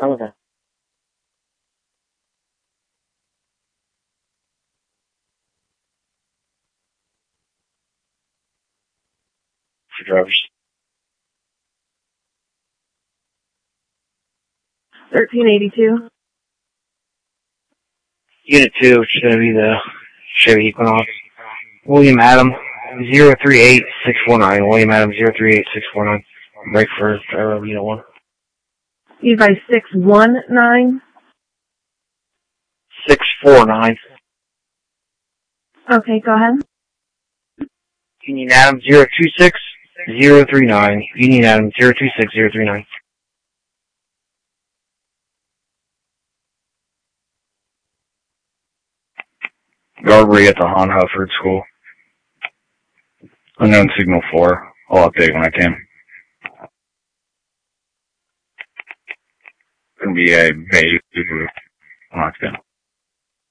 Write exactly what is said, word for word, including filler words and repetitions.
Okay. For drivers. thirteen eighty-two. Unit two, which is going to be the Chevy Equinox. William Adam, zero three eight six four nine. William Adam, zero three eight six four nine. Break for uh, Unit one. Levi six one nine. six four nine. Okay, go ahead. Union Adam, zero two six zero three nine. Union Adam, zero two six zero three nine. Guardbury at the Han Hufford School. Unknown signal four. I'll update when I can. Gonna be a Bay Subaru.